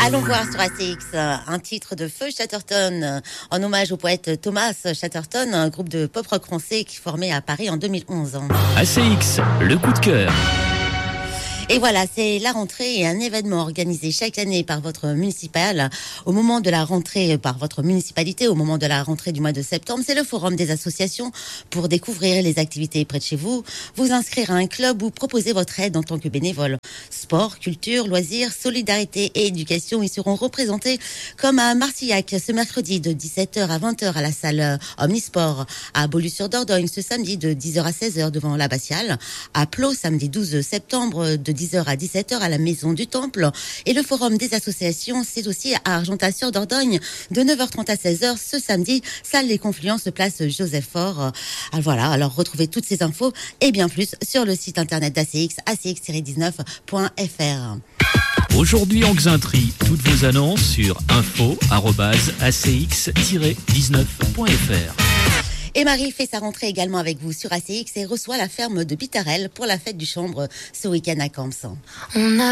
Allons voir sur ACX un titre de Feu Chatterton en hommage au poète Thomas Chatterton, un groupe de pop-rock français qui formé à Paris en 2011. ACX, le coup de cœur. Et voilà, c'est la rentrée et un événement organisé chaque année par votre municipal. Au moment de la rentrée, par votre municipalité, au moment de la rentrée du mois de septembre, c'est le forum des associations pour découvrir les activités près de chez vous, vous inscrire à un club ou proposer votre aide en tant que bénévole. Sport, culture, loisirs, solidarité et éducation y seront représentés comme à Marcillac ce mercredi de 17h à 20h à la salle Omnisport, à Beaulieu-sur-Dordogne ce samedi de 10h à 16h devant l'abbatiale, à Plot samedi 12 septembre de 10h à 17h à la Maison du Temple. Et le forum des associations, c'est aussi à Argentat-sur-Dordogne de 9h30 à 16h ce samedi, salle des Confluences, place Joseph Faure. Voilà, alors retrouvez toutes ces infos et bien plus sur le site internet d'ACX, acx-19.fr. Aujourd'hui en Xainterie, toutes vos annonces sur info@acx-19.fr. Et Marie fait sa rentrée également avec vous sur ACX et reçoit la ferme de Bittarel pour la fête du chambre ce week-end à Camps.